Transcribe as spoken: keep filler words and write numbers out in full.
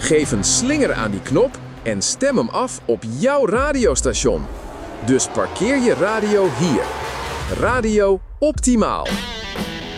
Geef een slinger aan die knop en stem hem af op jouw radiostation. Dus parkeer je radio hier. Radio Optimaal.